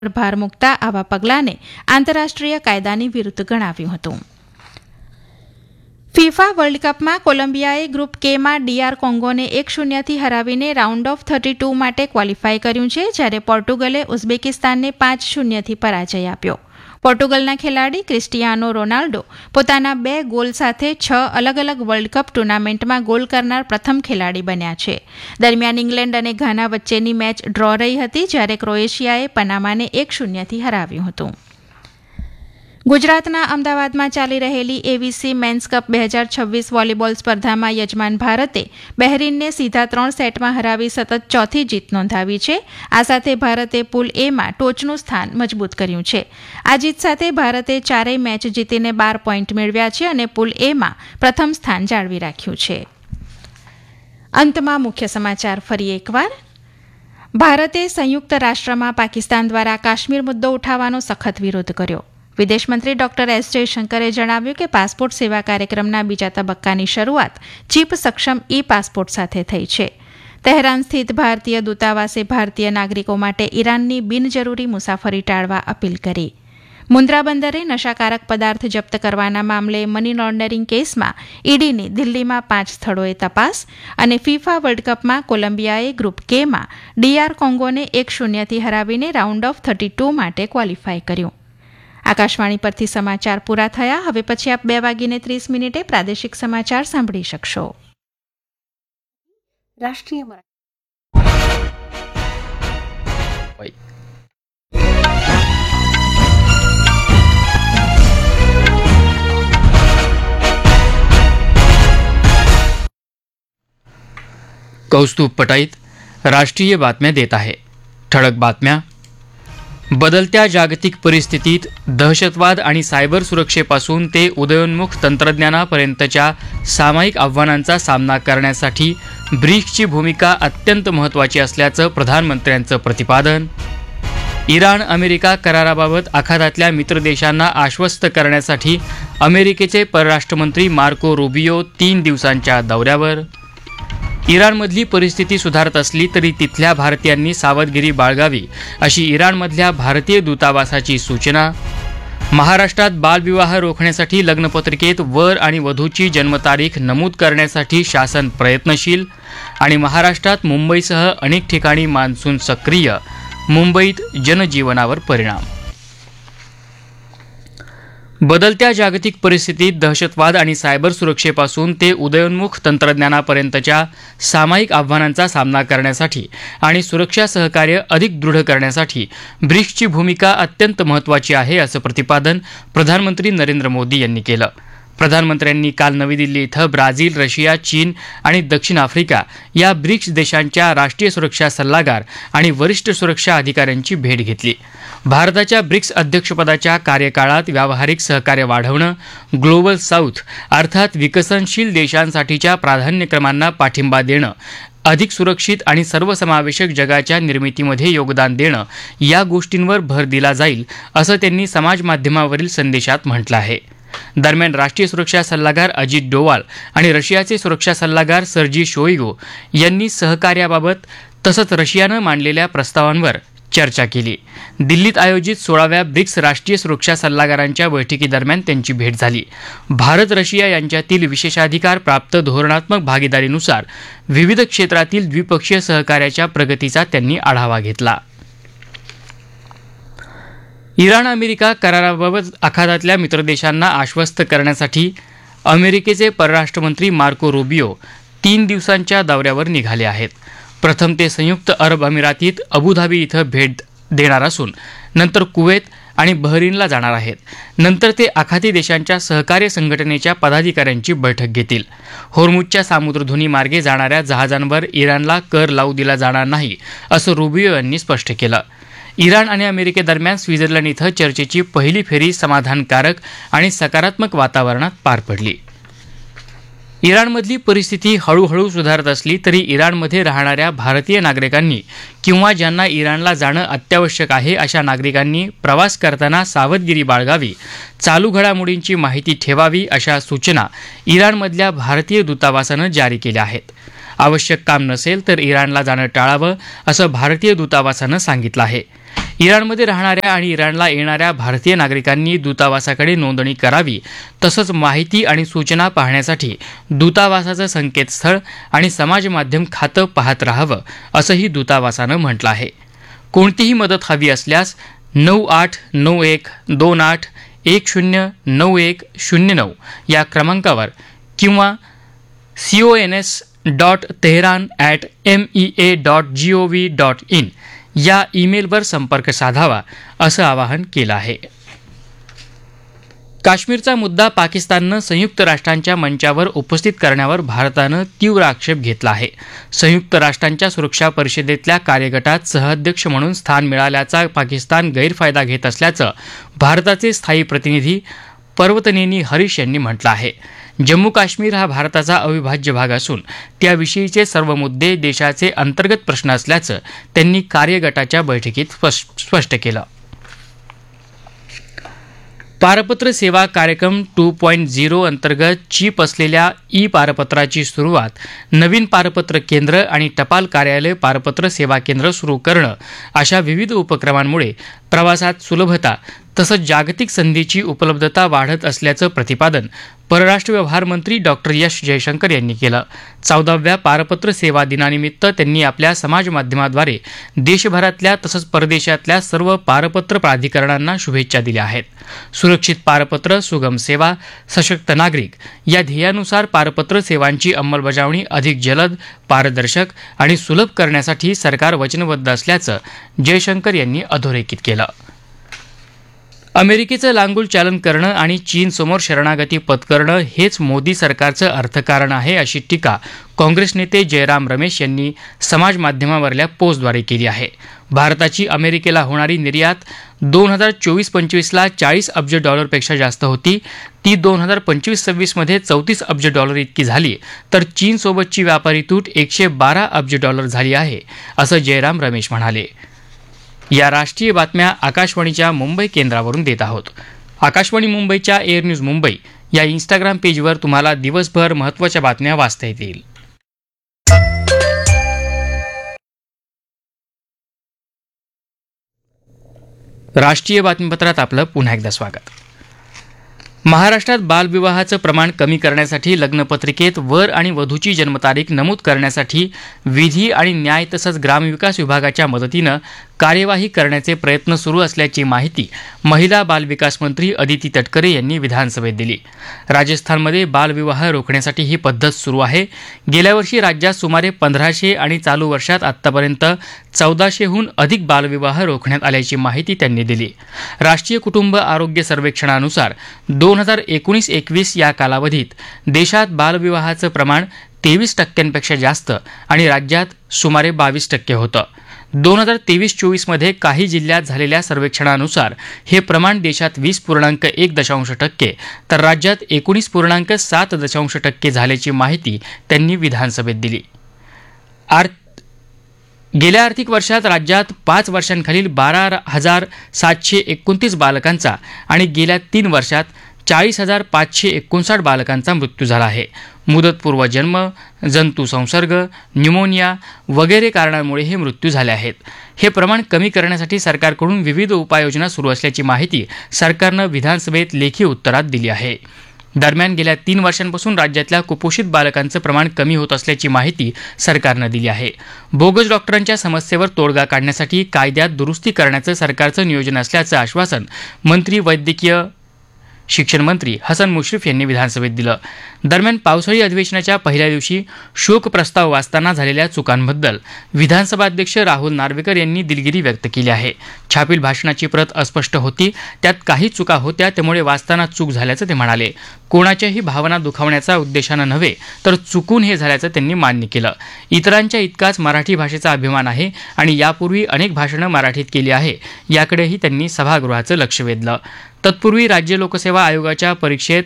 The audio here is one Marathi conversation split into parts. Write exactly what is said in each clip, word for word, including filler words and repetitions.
ભાર મૂકતા આવા પગલાંને આંતરરાષ્ટ્રીય કાયદાની વિરુદ્ધ ગણાવ્યું હતું. ફીફા વર્લ્ડ કપમાં કોલંબિયાએ ગ્રુપ કેમાં ડીઆર કોંગોને એક શૂન્યથી હરાવીને રાઉન્ડ ઓફ થર્ટી ટુ માટે ક્વોલિફાય કર્યું છે, જ્યારે પોર્ટુગલે ઉઝબેકિસ્તાનને પાંચ શૂન્યથી પરાજય આપ્યો. પોર્ટુગલના ખેલાડી ક્રિસ્ટિયાનો રોનાલ્ડો પોતાના બે ગોલ સાથે છ અલગ અલગ વર્લ્ડ કપ ટુર્નામેન્ટમાં ગોલ કરનાર પ્રથમ ખેલાડી બન્યા છે. દરમિયાન ઇંગ્લેન્ડ અને ઘાના વચ્ચેની મેચ ડ્રો રહી હતી, જ્યારે ક્રોએશિયાએ પનામાને એક શૂન્યથી હરાવ્યું હતું. ગુજરાતના અમદાવાદમાં ચાલી રહેલી એવીસી મેન્સ કપ બે હજાર છવ્વીસ વોલીબોલ સ્પર્ધામાં યજમાન ભારતે બહેરીનને સીધા ત્રણ સેટમાં હરાવી સતત ચોથી જીત નોંધાવી છે. આ સાથે ભારતે પુલ એમાં ટોચનું સ્થાન મજબૂત કર્યું છે. આ જીત સાથે ભારતે ચારેય મેચ જીતીને બાર પોઈન્ટ મેળવ્યા છે અને પુલ એમાં પ્રથમ સ્થાન જાળવી રાખ્યું છે. અંતમાં મુખ્ય સમાચાર ફરી એકવાર. ભારતે સંયુક્ત રાષ્ટ્રમાં પાકિસ્તાન દ્વારા કાશ્મીર મુદ્દો ઉઠાવવાનો સખત વિરોધ કર્યો. વિદેશ મંત્રી ડોક્ટર એસ જયશંકરે જણાવ્યું કે પાસપોર્ટ સેવા કાર્યક્રમના બીજા તબક્કાની શરૂઆત ચીપ સક્ષમ ઈ પાસપોર્ટ સાથે થઈ છે. તહેરાન સ્થિત ભારતીય દૂતાવાસે ભારતીય નાગરિકો માટે ઈરાનની બિનજરૂરી મુસાફરી ટાળવા અપીલ કરી. મુન્દ્રા બંદરે નશાકારક પદાર્થ જપ્ત કરવાના મામલે મની લોન્ડરિંગ કેસમાં ઈડીની દિલ્હીમાં પાંચ સ્થળોએ તપાસ. અને ફીફા વર્લ્ડ કપમાં કોલંબિયાએ ગ્રુપ કેમાં ડીઆર કોંગોને એક શૂન્યથી હરાવીને રાઉન્ડ ઓફ થર્ટી ટુ માટે ક્વોલિફાય કર્યું. આકાશવાણી પરથી સમાચાર પૂરા થયા. હવે પછી આપ બે વાગીને ત્રીસ મિનિટે પ્રાદેશિક સમાચાર સાંભળી શકશો. રાષ્ટ્રીય कौस्तुभ पटाईत राष्ट्रीय बातम्या देत आहे. ठळक बातम्या. बदलत्या जागतिक परिस्थितीत दहशतवाद आणि सायबर सुरक्षेपासून ते उदयोन्मुख तंत्रज्ञानापर्यंतच्या सामायिक आव्हानांचा सामना करण्यासाठी ब्रिक्सची भूमिका अत्यंत महत्त्वाची असल्याचं प्रधानमंत्र्यांचं प्रतिपादन. इराण अमेरिका कराराबाबत आखातातल्या मित्र देशांना आश्वस्त करण्यासाठी अमेरिकेचे परराष्ट्रमंत्री मार्को रुबियो तीन दिवसांच्या दौऱ्यावर. इराणमधली परिस्थिती सुधारत असली तरी तिथल्या भारतीयांनी सावधगिरी बाळगावी अशी इराणमधल्या भारतीय दूतावासाची सूचना. महाराष्ट्रात बालविवाह रोखण्यासाठी लग्नपत्रिकेत वर आणि वधूची जन्मतारीख नमूद करण्यासाठी शासन प्रयत्नशील. आणि महाराष्ट्रात मुंबईसह अनेक ठिकाणी मान्सून सक्रिय, मुंबईत जनजीवनावर परिणाम. बदलत्या जागतिक परिस्थितीत दहशतवाद आणि सायबर सुरक्षेपासून ते उदयोन्मुख तंत्रज्ञानापर्यंतच्या सामायिक आव्हानांचा सामना करण्यासाठी आणि सुरक्षा सहकार्य अधिक दृढ करण्यासाठी ब्रिक्सची भूमिका अत्यंत महत्त्वाची आहे असं प्रतिपादन प्रधानमंत्री नरेंद्र मोदी यांनी केलं. प्रधानमंत्र्यांनी काल नवी दिल्ली इथं ब्राझील, रशिया, चीन आणि दक्षिण आफ्रिका या ब्रिक्स देशांच्या राष्ट्रीय सुरक्षा सल्लागार आणि वरिष्ठ सुरक्षा अधिकाऱ्यांची भेट घेतली. भारताच्या ब्रिक्स अध्यक्षपदाच्या कार्यकाळात व्यावहारिक सहकार्य वाढवणं, ग्लोबल साऊथ अर्थात विकसनशील देशांसाठीच्या प्राधान्यक्रमांना पाठिंबा देणं, अधिक सुरक्षित आणि सर्वसमावेशक जगाच्या निर्मितीमध्ये योगदान देणं या गोष्टींवर भर दिला जाईल असं त्यांनी समाजमाध्यमावरील संदेशात म्हटलं आहे. दरम्यान राष्ट्रीय सुरक्षा सल्लागार अजित डोवाल आणि रशियाचे सुरक्षा सल्लागार सर्जी शोइगू यांनी सहकार्याबाबत तसंच रशियानं मांडलेल्या प्रस्तावांवर चर्चा केली. दिल्लीत आयोजित सोळाव्या ब्रिक्स राष्ट्रीय सुरक्षा सल्लागारांच्या बैठकीदरम्यान त्यांची भेट झाली. भारत रशिया यांच्यातील विशेषाधिकार प्राप्त धोरणात्मक भागीदारीनुसार विविध क्षेत्रातील द्विपक्षीय सहकार्याच्या प्रगतीचा त्यांनी आढावा घेतला. इराण अमेरिका कराराबाबत आखातातल्या मित्रदेशांना आश्वस्त करण्यासाठी अमेरिकेचे परराष्ट्रमंत्री मार्को रुबियो तीन दिवसांच्या दौऱ्यावर निघाले आहेत. प्रथम ते संयुक्त अरब अमिरातीत अबुधाबी इथं भेट देणार असून नंतर कुवेत आणि बहरीनला जाणार आहेत. नंतर ते आखाती देशांच्या सहकार्य संघटनेच्या पदाधिकाऱ्यांची बैठक घेतील. होर्मुझच्या सामुद्रधुनी मार्गे जाणाऱ्या जहाजांवर इराणला कर लावू दिला जाणार नाही असं रुबियो यांनी स्पष्ट केलं. इराण आणि अमेरिकेदरम्यान स्वित्झर्लंड इथं चर्चेची पहिली फेरी समाधानकारक आणि सकारात्मक वातावरणात पार पडली. इराणमधली परिस्थिती हळूहळू सुधारत असली तरी इराणमध्ये राहणाऱ्या भारतीय नागरिकांनी किंवा ज्यांना इराणला जाणं अत्यावश्यक आहे अशा नागरिकांनी प्रवास करताना सावधगिरी बाळगावी, चालू घडामोडींची माहिती ठेवावी अशा सूचना इराणमधल्या भारतीय दूतावासानं जारी केल्या आहेत. आवश्यक काम नसेल तर इराणला जाणं टाळावं असं भारतीय दूतावासानं सांगितलं आहे. इराणमध्ये राहणाऱ्या आणि इराणला येणाऱ्या भारतीय नागरिकांनी दूतावासाकडे नोंदणी करावी, तसंच माहिती आणि सूचना पाहण्यासाठी दूतावासाचं संकेतस्थळ आणि समाज माध्यम खातं पाहत राहावं, असंही दूतावासानं म्हटलं आहे. कोणतीही मदत हवी असल्यास नऊ आठ नऊ एक दोन आठ एक शून्य नऊ एक शून्य नऊ या क्रमांकावर किंवा C O N S dot Tehran at M E A dot G O V dot in या ईमेलवर संपर्क साधावा, असं आवाहन केलं आहे. काश्मीरचा मुद्दा पाकिस्ताननं संयुक्त राष्ट्रांच्या मंचावर उपस्थित करण्यावर भारतानं तीव्र आक्षेप घेतला आहे. संयुक्त राष्ट्रांच्या सुरक्षा परिषदेतल्या कार्यगटात सहअध्यक्ष म्हणून स्थान मिळाल्याचा पाकिस्तान गैरफायदा घेत असल्याचं भारताचे स्थायी प्रतिनिधी पर्वतनेनी हरीश यांनी म्हटलं आहे. जम्मू काश्मीर हा भारताचा अविभाज्य भाग असून त्याविषयीचे सर्व मुद्दे देशाचे अंतर्गत प्रश्न असल्याचं त्यांनी कार्यगटाच्या बैठकीत स्पष्ट केलं. पारपत्र सेवा कार्यक्रम टू पॉईंट झिरो अंतर्गत चीप असलेल्या ई पारपत्राची सुरुवात, नवीन पारपत्र केंद्र आणि टपाल कार्यालय पारपत्र सेवा केंद्र सुरू करणं अशा विविध उपक्रमांमुळे प्रवासात सुलभता तसंच जागतिक संधीची उपलब्धता वाढत असल्याचं प्रतिपादन परराष्ट्र व्यवहार मंत्री डॉक्टर एस जयशंकर यांनी केलं. चौदाव्या पारपत्र सेवा दिनानिमित्त त्यांनी आपल्या समाज माध्यमाद्वारे देशभरातल्या तसंच परदेशातल्या सर्व पारपत्र प्राधिकरणांना शुभेच्छा दिल्या आहेत. सुरक्षित पारपत्र, सुगम सेवा, सशक्त नागरिक या ध्येयानुसार पारपत्र सेवांची अंमलबजावणी अधिक जलद, पारदर्शक आणि सुलभ करण्यासाठी सरकार वचनबद्ध असल्याचं जयशंकर यांनी अधोरेखित केलं. अमेरिकेचं लांगुल चालन करणं आणि चीनसमोर शरणागती पत्करणं हेच मोदी सरकारचं अर्थकारण आहे, अशी टीका काँग्रेस नेते जयराम रमेश यांनी समाज माध्यमावरल्या पोस्टद्वारे केली आहे. भारताची अमेरिकेला होणारी निर्यात दोन हजार चोवीस पंचवीसला चाळीस अब्ज डॉलरपेक्षा जास्त होती. ती दोन हजार पंचवीस सव्वीसमध्ये चौतीस अब्ज डॉलर इतकी झाली, तर चीनसोबतची व्यापारी तूट एकशे बारा अब्ज डॉलर झाली आहे, असं जयराम रमेश म्हणाले. या राष्ट्रीय बातम्या आकाशवाणीच्या मुंबई केंद्रावरून देत आहोत. आकाशवाणी मुंबईच्या एअर न्यूज मुंबई या इंस्टाग्राम पेजवर तुम्हाला दिवसभर महत्त्वाच्या बातम्या वाचता येतील. राष्ट्रीय बातमीपत्रात आपलं पुन्हा एकदा स्वागत. महाराष्ट्रात बालविवाहाचं प्रमाण कमी करण्यासाठी लग्नपत्रिकेत वर आणि वधूची जन्मतारीख नमूद करण्यासाठी विधी आणि न्याय तसंच ग्रामविकास विभागाच्या मदतीनं कार्यवाही करण्याचे प्रयत्न सुरू असल्याची माहिती महिला बालविकास मंत्री अदिती तटकरे यांनी विधानसभेत दिली. राजस्थानमध्ये बालविवाह रोखण्यासाठी ही पद्धत सुरू आहे. गेल्या वर्षी राज्यात सुमारे पंधराशे आणि चालू वर्षात आतापर्यंत चौदाशेहून अधिक बालविवाह रोखण्यात आल्याची माहिती त्यांनी दिली. राष्ट्रीय कुटुंब आरोग्य सर्वेक्षणानुसार दोन हजार एकोणीस एकवीस या कालावधीत देशात बालविवाहाचं प्रमाण तेवीस टक्क्यांपेक्षा जास्त आणि राज्यात सुमारे बावीस टक्के होतं. दोन हजार तेवीस चोवीसमध्ये काही जिल्ह्यात झालेल्या सर्वेक्षणानुसार हे प्रमाण देशात वीस पूर्णांक एक दशांश टक्के तर राज्यात एकोणीस पूर्णांक सात दशांश टक्के झाल्याची माहिती त्यांनी विधानसभेत दिली. आर्थ गेल्या आर्थिक वर्षात राज्यात पाच वर्षांखालील बारा हजार सातशे एकोणतीस बालकांचा आणि गेल्या तीन वर्षात चाळीस हजार पाचशे एकोणसाठ बालकांचा मृत्यू झाला आहे. मुदतपूर्व जन्म, जंतू संसर्ग, न्यूमोनिया वगैरे कारणांमुळे हे मृत्यू झाले आहेत. हे प्रमाण कमी करण्यासाठी सरकारकडून विविध उपाययोजना सुरू असल्याची माहिती सरकारनं विधानसभेत लेखी उत्तरात दिली आहे. दरम्यान गेल्या तीन वर्षांपासून राज्यातल्या कुपोषित बालकांचं प्रमाण कमी होत असल्याची माहिती सरकारनं दिली आहे. बोगस डॉक्टरांच्या समस्येवर तोडगा काढण्यासाठी कायद्यात दुरुस्ती करण्याचं सरकारचं नियोजन असल्याचं आश्वासन मंत्री वैद्यकीय शिक्षण मंत्री हसन मुश्रीफ यांनी विधानसभेत दिलं. दरम्यान पावसाळी अधिवेशनाच्या पहिल्या दिवशी शोक प्रस्ताव वाचताना झालेल्या चुकांबद्दल विधानसभा अध्यक्ष राहुल नार्वेकर यांनी दिलगिरी व्यक्त केली आहे. छापील भाषणाची प्रत अस्पष्ट होती, त्यात काही चुका होत्या, त्यामुळे वाचताना चूक झाल्याचं ते म्हणाले. कोणाच्याही भावना दुखावण्याचा उद्देशानं नव्हे तर चुकून हे झाल्याचं त्यांनी मान्य केलं. इतरांच्या इतकाच मराठी भाषेचा अभिमान आहे आणि यापूर्वी अनेक भाषणं मराठीत केली आहे, याकडेही त्यांनी सभागृहाचं लक्ष वेधलं. तत्पूर्वी राज्य लोकसेवा आयोगाच्या परीक्षेत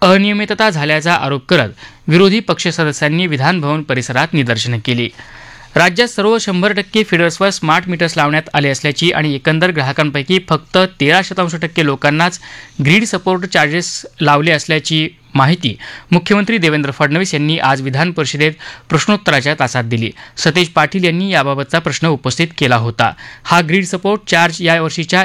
अनियमितता झाल्याचा आरोप करत विरोधी पक्ष सदस्यांनी विधानभवन परिसरात निदर्शनं केली. राज्यात सर्व शंभर टक्के फिडर्सवर स्मार्ट मीटर्स लावण्यात आले असल्याची आणि एकंदर ग्राहकांपैकी फक्त तेरा शतांश टक्के लोकांनाच ग्रीड सपोर्ट चार्जेस लावले असल्याची माहिती मुख्यमंत्री देवेंद्र फडणवीस यांनी आज विधान परिषदेत प्रश्नोत्तराच्या तासात दिली. सतेज पाटील यांनी याबाबतचा प्रश्न उपस्थित केला होता. हा ग्रीड सपोर्ट चार्ज या वर्षीच्या